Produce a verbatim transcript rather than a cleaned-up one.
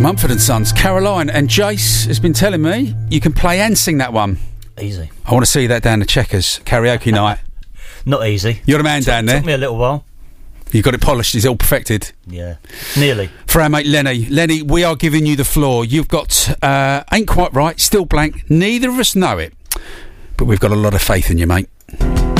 Mumford and Sons, Caroline, and Jace has been telling me you can play and sing that one. Easy. I want to see that down the Checkers karaoke night. Not easy. You're the man T- down there. Took me a little while. You got it polished. It's all perfected. Yeah, nearly. For our mate Lenny, Lenny, we are giving you the floor. You've got uh, ain't quite right, still blank. Neither of us know it, but we've got a lot of faith in you, mate.